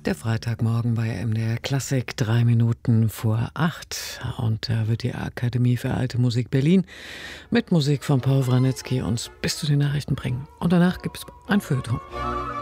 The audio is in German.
Der Freitagmorgen bei MDR Klassik, 8:03. Und da wird die Akademie für Alte Musik Berlin mit Musik von Paul Wranitzky uns bis zu den Nachrichten bringen. Und danach gibt es ein Feuilleton.